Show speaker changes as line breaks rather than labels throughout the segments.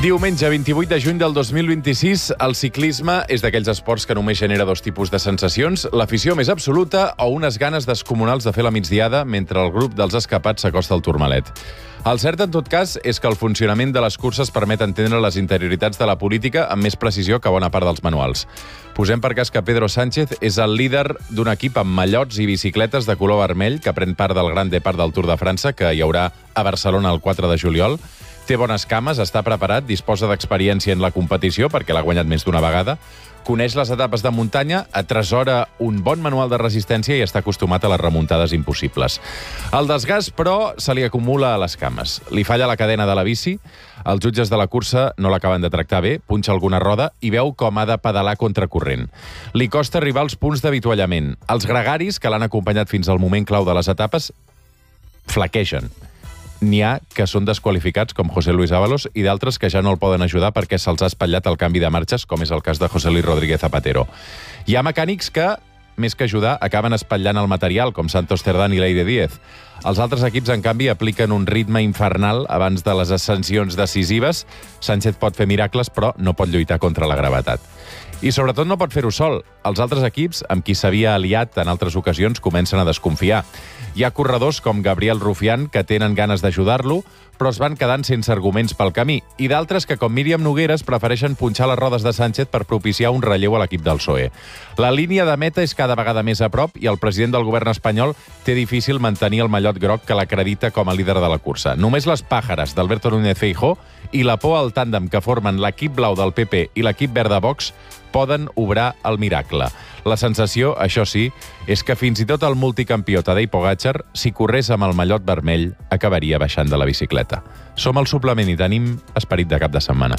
Diumenge 28 de juny del 2026, el ciclisme és d'aquells esports que només genera dos tipus de sensacions, l'afició més absoluta o unes ganes descomunals de fer la migdiada mentre el grup dels escapats s'acosta al Tourmalet. El cert, en tot cas, és que el funcionament de les curses permet entendre les interioritats de la política amb més precisió que bona part dels manuals. Posem per cas que Pedro Sánchez és el líder d'un equip amb mallots i bicicletes de color vermell que pren part del Gran Depart del Tour de França, que hi haurà a Barcelona el 4 de juliol. Té bones cames, està preparat, disposa d'experiència en la competició, perquè l'ha guanyat més d'una vegada, coneix les etapes de muntanya, atresora un bon manual de resistència i està acostumat a les remuntades impossibles. El desgast, però, se li acumula a les cames. Li falla la cadena de la bici, els jutges de la cursa no l'acaben de tractar bé, punxa alguna roda i veu com ha de pedalar contracorrent. Li costa arribar als punts d'avituallament. Els gregaris, que l'han acompanyat fins al moment clau de les etapes, flaquegen. N'hi ha que són desqualificats, com José Luis Ábalos, i d'altres que ja no el poden ajudar perquè se'ls ha espatllat el canvi de marxes, com és el cas de José Luis Rodríguez Zapatero. Hi ha mecànics que, més que ajudar, acaben espatllant el material, com Santos Cerdán i Leire Díez. Els altres equips, en canvi, apliquen un ritme infernal abans de les ascensions decisives. Sánchez pot fer miracles, però no pot lluitar contra la gravetat. I sobretot no pot fer-ho sol. Els altres equips, amb qui s'havia aliat en altres ocasions, comencen a desconfiar. Hi ha corredors com Gabriel Rufián que tenen ganes d'ajudar-lo, però es van quedant sense arguments pel camí, i d'altres que, com Míriam Nogueres, prefereixen punxar les rodes de Sánchez per propiciar un relleu a l'equip del PSOE. La línia de meta és cada vegada més a prop i el president del govern espanyol té difícil mantenir el mallot groc que l'acredita com a líder de la cursa. Només les pàjares d'Alberto Núñez Feijóo i la por al tàndem que formen l'equip blau del PP i l'equip verd de Vox poden obrar el miracle. La sensació, això sí, és que fins i tot el multicampió Tadej Pogačar, si corrés amb el mallot vermell, acabaria baixant de la bicicleta. Som al suplement i tenim esperit de cap de setmana.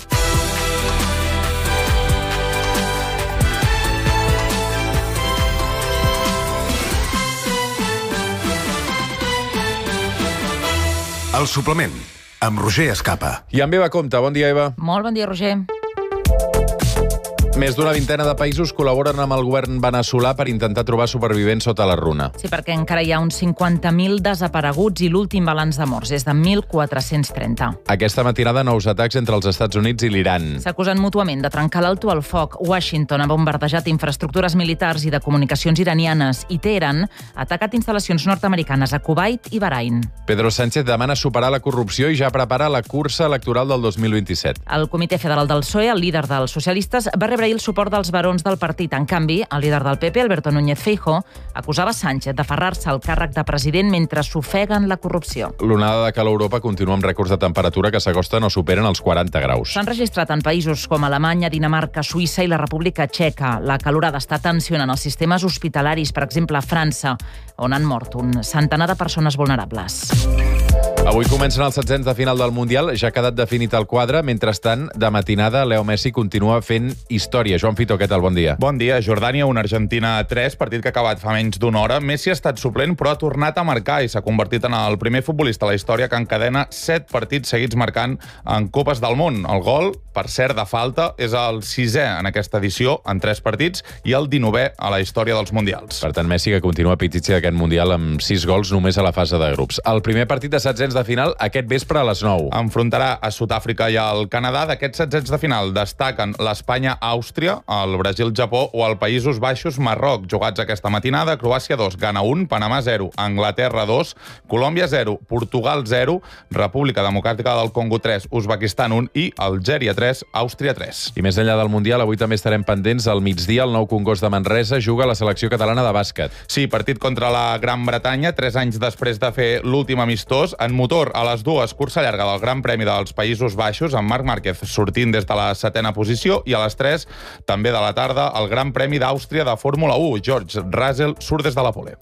El suplement, amb Roger Escapa.
I amb Eva Compte. Bon dia, Eva.
Molt bon dia, Roger.
Més d'una vintena de països col·laboren amb el govern veneçolà per intentar trobar supervivents sota la runa.
Sí, perquè encara hi ha uns 50.000 desapareguts i l'últim balanç de morts és de 1.430.
Aquesta matinada, nous atacs entre els Estats Units i l'Iran.
S'acusen mútuament de trencar l'alto al foc. Washington ha bombardejat infraestructures militars i de comunicacions iranianes i Teheran ha atacat instal·lacions nord-americanes a Kuwait i Bahrain.
Pedro Sánchez demana superar la corrupció i ja prepara la cursa electoral del 2027.
El Comitè Federal del PSOE, el líder dels socialistes, va rebre el suport dels barons del partit. En canvi, el líder del PP, Alberto Núñez Feijóo, acusava Sánchez d'aferrar-se al càrrec de president mentre s'ofeguen la corrupció.
L'onada de calor a Europa continua amb rècords de temperatura que s'acosten o superen els 40 graus.
S'han registrat en països com Alemanya, Dinamarca, Suïssa i la República Txeca. La calorada està tensionant els sistemes hospitalaris, per exemple, a França, on han mort un centenar de persones vulnerables.
Avui comencen els setzents de final del Mundial. Ja ha quedat definit el quadre. Mentrestant, de matinada, Leo Messi continua fent història. Joan Fito, què tal? Bon dia.
Bon dia. Jordània, una Argentina 3, partit que ha acabat fa menys d'una hora. Messi ha estat suplent, però ha tornat a marcar i s'ha convertit en el primer futbolista a la història que encadena 7 partits seguits marcant en Copes del Món. El gol, per cert, de falta, és el 6è en aquesta edició, en 3 partits, i el 19è a la història dels Mundials.
Per tant, Messi, que continua pititxi d'aquest Mundial amb 6 gols només a la fase de grups. El primer partit de setzents de final aquest vespre a les 9.
Enfrontarà a Sud-àfrica i al Canadà. D'aquests setzents de final destaquen l'Espanya-Àustria, el Brasil-Japó o el Països Baixos-Marroc. Jugats aquesta matinada, Croàcia 2, Ghana 1, Panamà 0, Anglaterra 2, Colòmbia 0, Portugal 0, República Democràtica del Congo 3, Uzbekistan 1 i Algèria 3, Àustria 3.
I més enllà del Mundial, avui també estarem pendents. Al migdia, el Nou Congost de Manresa juga a la selecció catalana de bàsquet.
Sí, partit contra la Gran Bretanya, 3 anys després de fer l'últim amistós. En motor, a les 2, cursa llarga del Gran Premi dels Països Baixos, amb Marc Márquez sortint des de la 7a posició, i a les 3, també de la tarda, el Gran Premi d'Àustria de Fórmula 1. George Russell surt des de la pole.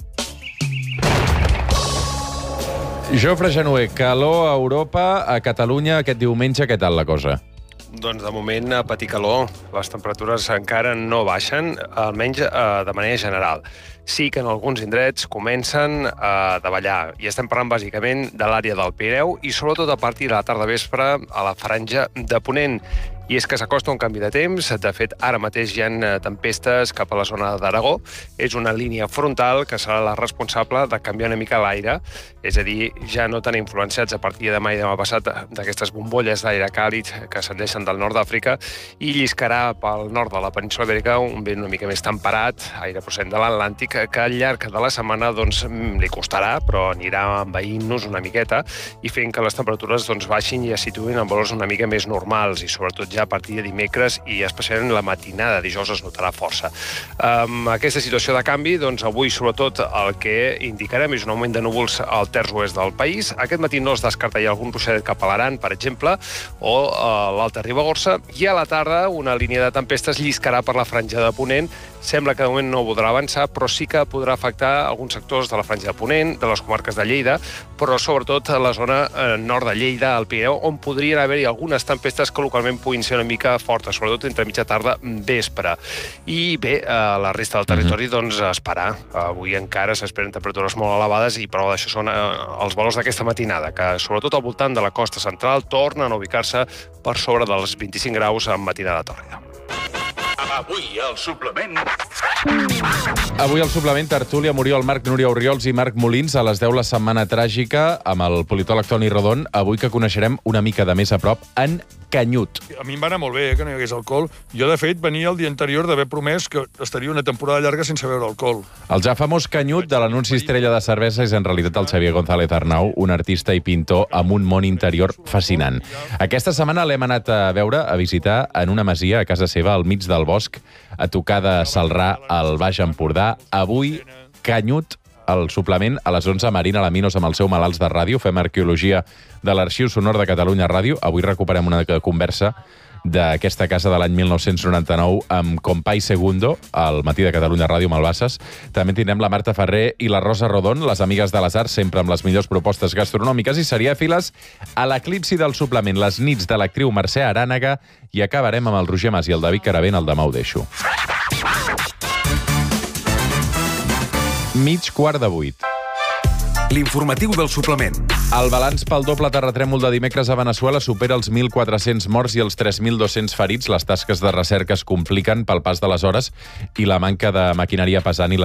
Jofre Genuer, calor a Europa, a Catalunya aquest diumenge, què tal la cosa?
Doncs de moment a patir calor. Les temperatures encara no baixen, almenys de manera general. Sí que en alguns indrets comencen a davallar, i estem parlant bàsicament de l'àrea del Pirineu i sobretot a partir de la tarda vespre a la franja de Ponent. i és que s'acosta un canvi de temps. De fet, ara mateix hi ha tempestes cap a la zona d'Aragó. És una línia frontal que serà la responsable de canviar una mica l'aire, és a dir, ja no tan influenciats a partir de demà i demà passat d'aquestes bombolles d'aire càlid que ascendeixen del nord d'Àfrica, i lliscarà pel nord de la península Ibèrica un vent una mica més temperat, aire procedent de l'Atlàntic, que al llarg de la setmana li costarà, però anirà envaint-nos una miqueta i fent que les temperatures baixin i es situïn en valors una mica més normals, i sobretot ja a partir de dimecres i especialment la matinada de dijous es notarà força. Amb aquesta situació de canvi, avui sobretot el que indicarem és un augment de núvols al terç oest del país. Aquest matí no es descarta ja algun ruixadet cap a l'Aran, per exemple, o a l'Alta Ribagorça, i a la tarda una línia de tempestes lliscarà per la franja de Ponent. Sembla que de moment no podrà avançar, però sí que podrà afectar alguns sectors de la franja de Ponent, de les comarques de Lleida, però sobretot a la zona nord de Lleida, al Pirineu, on podrien haver-hi algunes tempestes que localment puguin ser una mica fortes, sobretot entre mitja tarda i vespre. I bé, a la resta del territori, esperar. Avui encara s'esperen temperatures molt elevades i prova d'això són els valors d'aquesta matinada, que sobretot al voltant de la costa central tornen a ubicar-se per sobre dels 25 graus en matinada tòrrida.
Avui al suplement...
Avui al suplement, tertúlia, Muriel Marc, Núria Orriols i Marc Molins. A les 10 la setmana tràgica amb el politòleg Toni Rodon. Avui que coneixerem una mica de més a prop en Canyut.
A mi em va anar molt bé que no hi hagués alcohol. Jo, de fet, venia el dia anterior d'haver promès que estaria una temporada llarga sense beure alcohol.
El ja famós Canyut de l'anunci estrella de cervesa és en realitat el Xavier González Arnau, un artista i pintor amb un món interior fascinant. Aquesta setmana l'hem anat a veure, a visitar en una masia a casa seva, al mig del bosc, a tocar de Celrà, al Baix Empordà. Avui, Canyut, al suplement, a les 11, Marina Laminos amb el seu Malalts de Ràdio. Fem arqueologia de l'Arxiu Sonor de Catalunya Ràdio. Avui recuperem una conversa d'aquesta casa de l'any 1999 amb Compay Segundo, al Matí de Catalunya Ràdio amb el Bassas. També tindrem la Marta Ferrer i la Rosa Rodon, les amigues de les arts, sempre amb les millors propostes gastronòmiques i serièfiles, a l'eclipsi del suplement, les nits de l'actriu Mercè Arànega, i acabarem amb el Roger Mas i el David Caravent, el demà ho deixo. 7:45.
L'informatiu del suplement.
El balanç pel doble terratrèmol de dimecres a Veneçuela supera els 1.400 morts i els 3.200 ferits. Les tasques de recerca es compliquen pel pas de les hores i la manca de maquinària pesant i